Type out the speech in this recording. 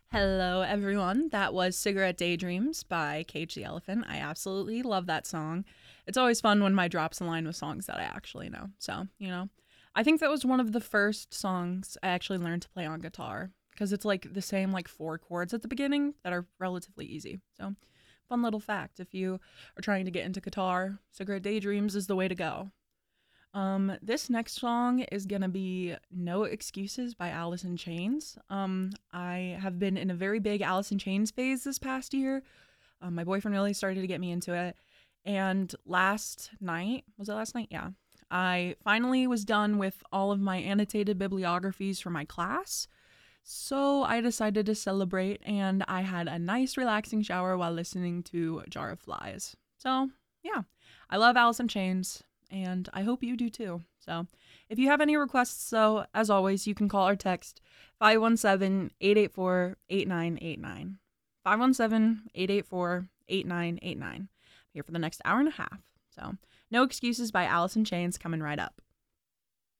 Hello, everyone. That was Cigarette Daydreams by Cage the Elephant. I absolutely love that song. It's always fun when my drops align with songs that I actually know. So, I think that was one of the first songs I actually learned to play on guitar because it's like the same like four chords at the beginning that are relatively easy. So, fun little fact if you are trying to get into guitar, Cigarette Daydreams is the way to go. This next song is gonna be No Excuses by Alice in Chains. I have been in a very big Alice in Chains phase this past year. My boyfriend really started to get me into it. And last night, was it last night? Yeah. I finally was done with all of my annotated bibliographies for my class. So I decided to celebrate and I had a nice relaxing shower while listening to Jar of Flies. So, yeah. I love Alice in Chains and I hope you do too. So, if you have any requests, though, as always, you can call or text 517-884-8989. 517-884-8989. I'm here for the next hour and a half. So, No Excuses by Alice in Chains coming right up.